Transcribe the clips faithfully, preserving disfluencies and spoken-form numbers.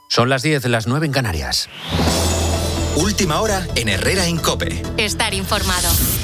Son las diez, las nueve en Canarias. Última hora en Herrera en COPE. Estar informado.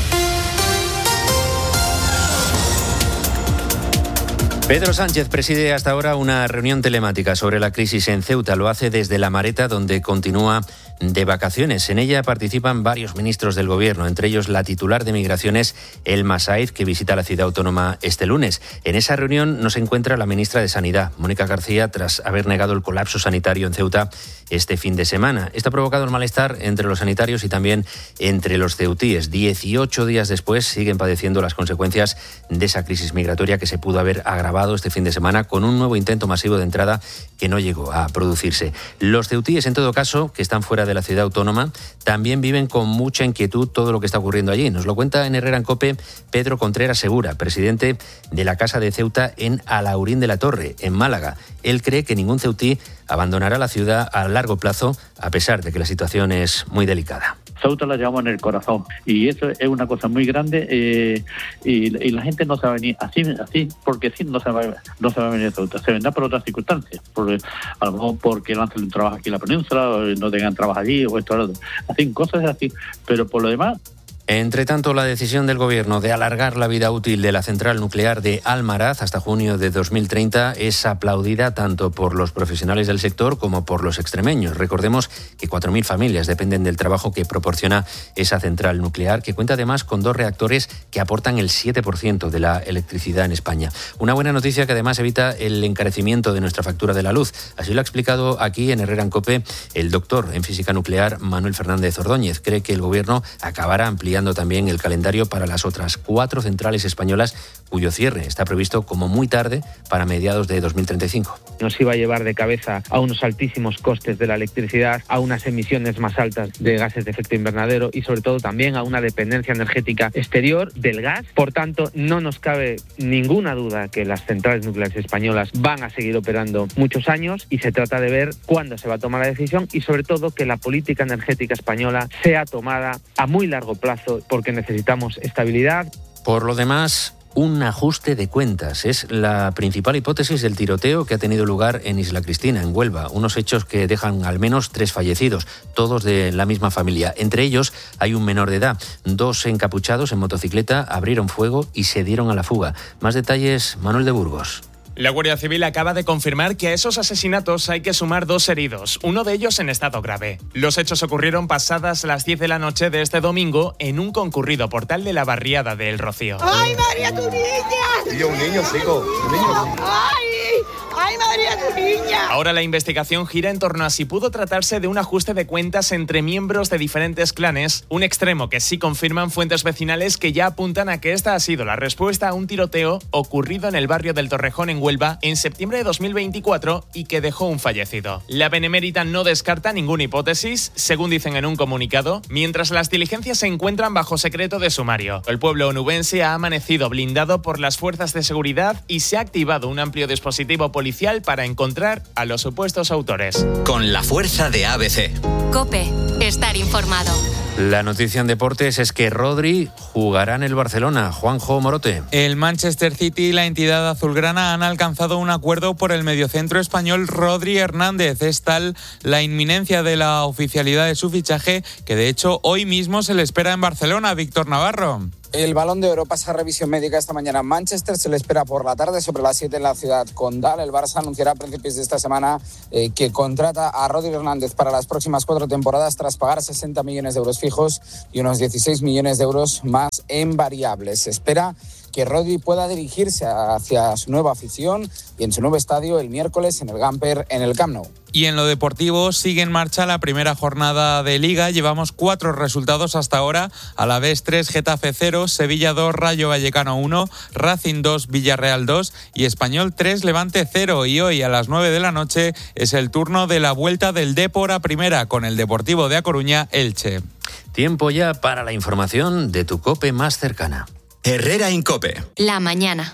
Pedro Sánchez preside hasta ahora una reunión telemática sobre la crisis en Ceuta. Lo hace desde La Mareta, donde continúa de vacaciones. En ella participan varios ministros del Gobierno, entre ellos la titular de Migraciones, Elma Said, que visita la ciudad autónoma este lunes. En esa reunión no se encuentra la ministra de Sanidad, Mónica García, tras haber negado el colapso sanitario en Ceuta este fin de semana. Esto ha provocado el malestar entre los sanitarios y también entre los ceutíes. Dieciocho días después siguen padeciendo las consecuencias de esa crisis migratoria que se pudo haber agravado este fin de semana con un nuevo intento masivo de entrada que no llegó a producirse. Los ceutíes, en todo caso, que están fuera de la ciudad autónoma, también viven con mucha inquietud todo lo que está ocurriendo allí. Nos lo cuenta en Herrera en COPE Pedro Contreras Segura, presidente de la Casa de Ceuta en Alhaurín de la Torre, en Málaga. Él cree que ningún ceutí abandonará la ciudad a largo plazo, a pesar de que la situación es muy delicada. Ceuta la llevamos en el corazón y eso es una cosa muy grande eh, y, y la gente no se va a venir así, así porque sí no se va, no se va a venir a Ceuta, se vendrá por otras circunstancias, por, a lo mejor porque no hacen un trabajo aquí en la península, o no tengan trabajo allí o esto o lo otro, así cosas así, pero por lo demás. Entre tanto, la decisión del Gobierno de alargar la vida útil de la central nuclear de Almaraz hasta junio de dos mil treinta es aplaudida tanto por los profesionales del sector como por los extremeños. Recordemos que cuatro mil familias dependen del trabajo que proporciona esa central nuclear, que cuenta además con dos reactores que aportan el siete por ciento de la electricidad en España. Una buena noticia que además evita el encarecimiento de nuestra factura de la luz. Así lo ha explicado aquí en Herrera en COPE el doctor en física nuclear Manuel Fernández Ordóñez. Cree que el Gobierno acabará ampliando también el calendario para las otras cuatro centrales españolas cuyo cierre está previsto como muy tarde para mediados de dos mil treinta y cinco. Nos iba a llevar de cabeza a unos altísimos costes de la electricidad, a unas emisiones más altas de gases de efecto invernadero y sobre todo también a una dependencia energética exterior del gas. Por tanto, no nos cabe ninguna duda que las centrales nucleares españolas van a seguir operando muchos años y se trata de ver cuándo se va a tomar la decisión y sobre todo que la política energética española sea tomada a muy largo plazo porque necesitamos estabilidad. Por lo demás, un ajuste de cuentas es la principal hipótesis del tiroteo que ha tenido lugar en Isla Cristina, en Huelva. Unos hechos que dejan al menos tres fallecidos, todos de la misma familia. Entre ellos hay un menor de edad. Dos encapuchados en motocicleta abrieron fuego y se dieron a la fuga. Más detalles, Manuel de Burgos. La Guardia Civil acaba de confirmar que a esos asesinatos hay que sumar dos heridos, uno de ellos en estado grave. Los hechos ocurrieron pasadas las diez de la noche de este domingo en un concurrido portal de la barriada de El Rocío. ¡Ay, María, tu niña! Y un niño, chico. Un niño. ¡Ay! ¡Ay, María, tu niña! Ahora la investigación gira en torno a si pudo tratarse de un ajuste de cuentas entre miembros de diferentes clanes, un extremo que sí confirman fuentes vecinales que ya apuntan a que esta ha sido la respuesta a un tiroteo ocurrido en el barrio del Torrejón en Huelva en septiembre de dos mil veinticuatro y que dejó un fallecido. La Benemérita no descarta ninguna hipótesis, según dicen en un comunicado, mientras las diligencias se encuentran bajo secreto de sumario. El pueblo onubense ha amanecido blindado por las fuerzas de seguridad y se ha activado un amplio dispositivo policial para encontrar a los supuestos autores. Con la fuerza de A B C. COPE. Estar informado. La noticia en deportes es que Rodri jugará en el Barcelona. Juanjo Morote. El Manchester City y la entidad azulgrana han alcanzado un acuerdo por el mediocentro español Rodri Hernández. Es tal la inminencia de la oficialidad de su fichaje que de hecho hoy mismo se le espera en Barcelona. Víctor Navarro. El Balón de Oro pasa a revisión médica esta mañana en Manchester, se le espera por la tarde sobre las siete en la ciudad condal. El Barça anunciará a principios de esta semana eh, que contrata a Rodri Hernández para las próximas cuatro temporadas tras pagar sesenta millones de euros fijos y unos dieciséis millones de euros más en variables. Se espera que Rodri pueda dirigirse hacia su nueva afición y en su nuevo estadio el miércoles en el Gamper, en el Camp Nou. Y en lo deportivo sigue en marcha la primera jornada de Liga. Llevamos cuatro resultados hasta ahora. Alavés tres, Getafe cero, Sevilla dos, Rayo Vallecano uno, Racing dos, Villarreal dos y Español tres, Levante cero. Y hoy a las nueve de la noche es el turno de la vuelta del Depor a primera con el Deportivo de A Coruña Elche. Tiempo ya para la información de tu COPE más cercana. Herrera en COPE. La mañana.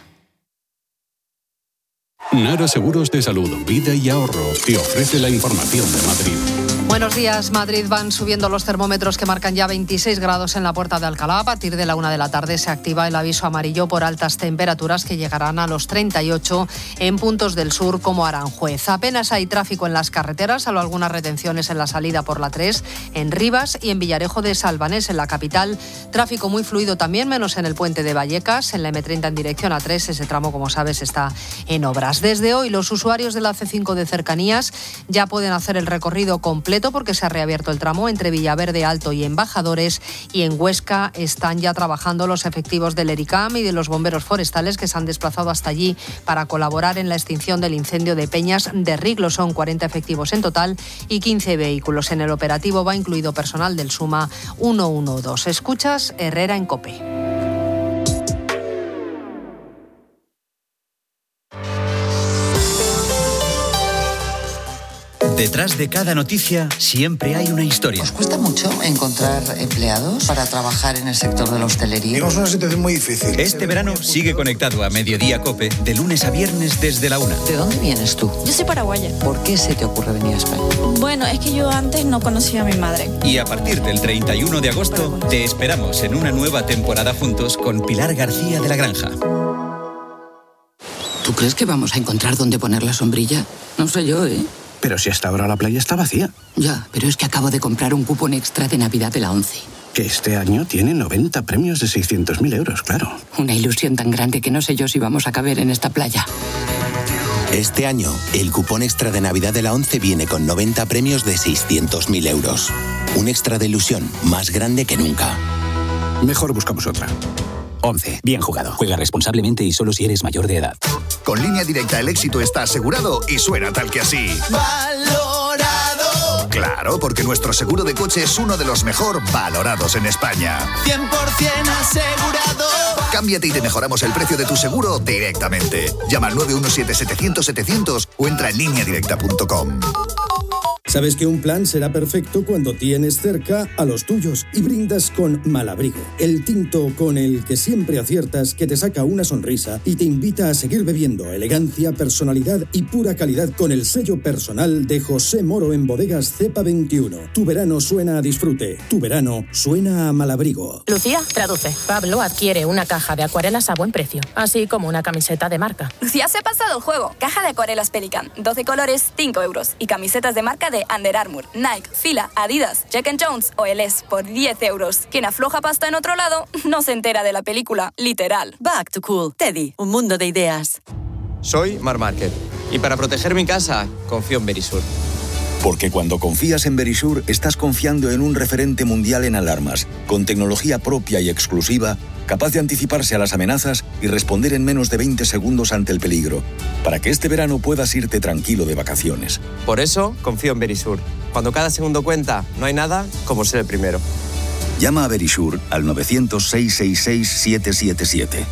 Nara Seguros de Salud, Vida y Ahorro te ofrece la información de Madrid. Buenos días. Madrid, van subiendo los termómetros que marcan ya veintiséis grados en la Puerta de Alcalá. A partir de la una de la tarde se activa el aviso amarillo por altas temperaturas que llegarán a los treinta y ocho en puntos del sur como Aranjuez. Apenas hay tráfico en las carreteras, salvo algunas retenciones en la salida por la tres, en Rivas y en Villarejo de Salvanés, en la capital. Tráfico muy fluido también, menos en el puente de Vallecas. En la eme treinta en dirección a tres, ese tramo, como sabes, está en obras. Desde hoy, los usuarios de la ce cinco de cercanías ya pueden hacer el recorrido completo porque se ha reabierto el tramo entre Villaverde Alto y Embajadores, y en Huesca están ya trabajando los efectivos del ERICAM y de los bomberos forestales que se han desplazado hasta allí para colaborar en la extinción del incendio de Peñas de Riglo. Son cuarenta efectivos en total y quince vehículos. En el operativo va incluido personal del SUMA ciento doce. Escuchas Herrera en COPE. Detrás de cada noticia siempre hay una historia. ¿Os cuesta mucho encontrar empleados para trabajar en el sector de la hostelería? Tenemos una situación muy difícil. Este verano sigue conectado a Mediodía COPE de lunes a viernes desde la una. ¿De dónde vienes tú? Yo soy paraguaya. ¿Por qué se te ocurre venir a España? Bueno, es que yo antes no conocía a mi madre. Y a partir del treinta y uno de agosto te esperamos en una nueva temporada juntos con Pilar García de la Granja. ¿Tú crees que vamos a encontrar dónde poner la sombrilla? No sé yo, ¿eh? Pero si hasta ahora la playa está vacía. Ya, pero es que acabo de comprar un cupón extra de Navidad de la ONCE. Que este año tiene noventa premios de seiscientos mil euros, claro. Una ilusión tan grande que no sé yo si vamos a caber en esta playa. Este año, el cupón extra de Navidad de la ONCE viene con noventa premios de seiscientos mil euros. Un extra de ilusión más grande que nunca. Mejor buscamos otra. ONCE. Bien jugado. Juega responsablemente y solo si eres mayor de edad. Con Línea Directa el éxito está asegurado y suena tal que así. ¡Valorado! Claro, porque nuestro seguro de coche es uno de los mejor valorados en España. cien por ciento asegurado. Cámbiate y te mejoramos el precio de tu seguro directamente. Llama al nueve uno siete setecientos setecientos o entra en línea directa punto com. Sabes que un plan será perfecto cuando tienes cerca a los tuyos y brindas con Malabrigo, el tinto con el que siempre aciertas, que te saca una sonrisa y te invita a seguir bebiendo. Elegancia, personalidad y pura calidad con el sello personal de José Moro en Bodegas Cepa veintiuno. Tu verano suena a disfrute, tu verano suena a Malabrigo. Lucía, traduce. Pablo adquiere una caja de acuarelas a buen precio, así como una camiseta de marca. Lucía se ha pasado el juego. Caja de acuarelas Pelican, doce colores, cinco euros. Y camisetas de marca de Under Armour, Nike, Fila, Adidas, Jack and Jones o Eles por diez euros. Quien afloja pasta en otro lado no se entera de la película, literal. Back to Cool. Teddy, un mundo de ideas. Soy Mar Márquez y para proteger mi casa confío en Verisur. Porque cuando confías en Verisur, estás confiando en un referente mundial en alarmas, con tecnología propia y exclusiva, capaz de anticiparse a las amenazas y responder en menos de veinte segundos ante el peligro, para que este verano puedas irte tranquilo de vacaciones. Por eso, confío en Verisur. Cuando cada segundo cuenta, no hay nada como ser el primero. Llama a Verisur al nueve cero cero, seis seis seis, siete siete siete.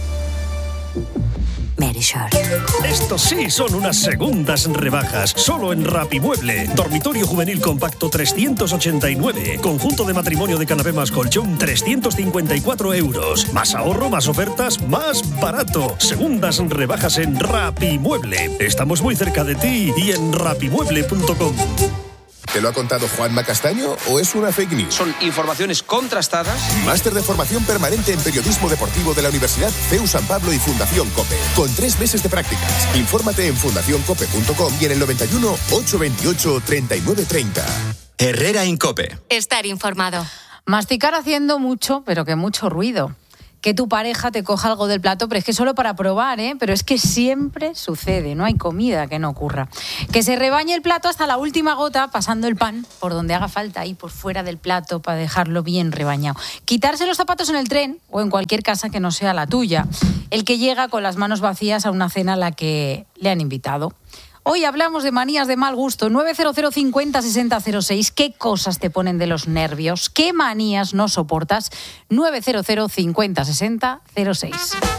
Verisur. Estos sí son unas segundas rebajas, solo en Rapimueble. Dormitorio juvenil compacto trescientos ochenta y nueve. Conjunto de matrimonio de canapé más colchón trescientos cincuenta y cuatro euros. Más ahorro, más ofertas, más barato. Segundas rebajas en Rapimueble. Estamos muy cerca de ti y en rapimueble punto com. ¿Te lo ha contado Juanma Castaño o es una fake news? Son informaciones contrastadas. Máster de formación permanente en periodismo deportivo de la Universidad C E U San Pablo y Fundación COPE. Con tres meses de prácticas. Infórmate en fundación cope punto com y en el noventa y uno, ochocientos veintiocho, treinta y nueve treinta. Herrera en COPE. Estar informado. Masticar haciendo mucho, pero que mucho ruido. Que tu pareja te coja algo del plato, pero es que solo para probar, ¿eh? Pero es que siempre sucede, no hay comida que no ocurra. Que se rebañe el plato hasta la última gota, pasando el pan por donde haga falta, ahí por fuera del plato, para dejarlo bien rebañado. Quitarse los zapatos en el tren o en cualquier casa que no sea la tuya. El que llega con las manos vacías a una cena a la que le han invitado. Hoy hablamos de manías de mal gusto. nueve cero cero, cincuenta, sesenta, cero seis. ¿Qué cosas te ponen de los nervios? ¿Qué manías no soportas? nueve cero cero, cincuenta, sesenta, cero seis.